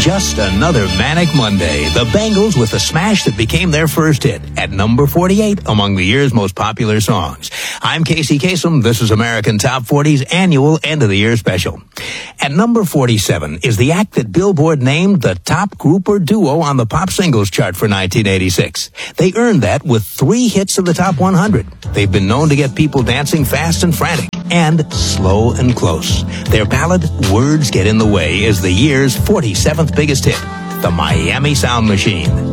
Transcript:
just another manic Monday. The Bangles with the smash that became their first hit at number 48 among the year's most popular songs. I'm Casey Kasem. This is American Top 40's annual end of the year special. At number 47 is the act that Billboard named the top group or duo on the pop singles chart for 1986. They earned that with 3 hits of the top 100. They've been known to get people dancing fast and frantic and slow and close. Their ballad, Words Get in the Way, is the year's 47th biggest hit, the Miami Sound Machine.